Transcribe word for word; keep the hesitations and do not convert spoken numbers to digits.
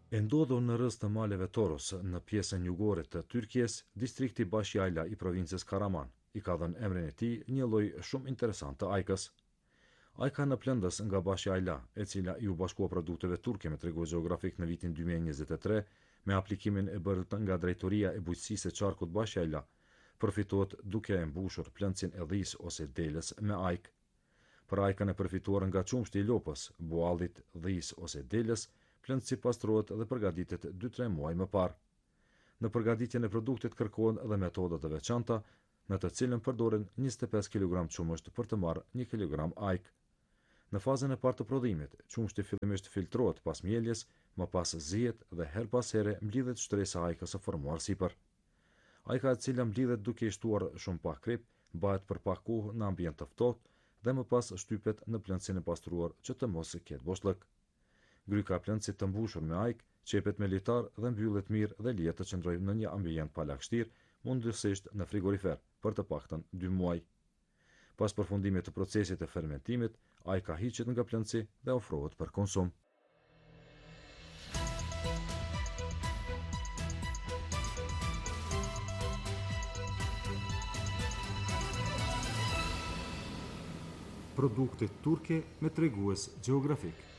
E ndodhur në rrës të maleve Toros, në pjesën jugore të Tyrkjes, distrikti Bashjajla i provincës Karaman i ka dhënë emrin e tij një lloj shumë interesant të ajkës. Ajka në Plëndës nga Bashjajla, e cila i u bashkua produkteve turke me tregu gjeografik në vitin dy mijë e njëzet e tre, me aplikimin e bërë nga drejtoria e bujqësisë e qarkut Bashjajla, përfitohet duke e mbushur plëndsin e Dhis ose Delës me ajk. Për ajkën e përfituar nga qumshti i lopës, buallit, Dhis ose Delës, plëndsi pastrohet dhe përgatitet dy tre muaj më parë. Në përgatitjen e produktit kërkohen edhe metoda të veçanta, në të cilën përdoren njëzet e pesë kilogram qumësht për të marrë një kilogram ajk. Në fazën e parë të prodhimit, qumshti fillimisht filtrohet pas mjeljes, më pas zihet dhe her pas here mblidhet shtresa e ajkës së formuar sipër. Ajka e cila mblidhet duke i shtuar shumë pak krip, bëhet për pak kohë në ambient të ftohtë dhe më pas shtypet në plëndsin e pastruar që të mos ketë boshllëk. Gryka e plëndsit të mbushur me ajk qepet me litar dhe mbyllet mirë dhe lihet të qëndrojë në një ambient pa lagështirë, mundësisht në frigorifer, për të paktën dy muaj. Pas përfundimit të procesit të fermentimit, ajka hiqet nga plëndsi dhe ofrohet për konsum. Produktet turke me tregues gjeografik.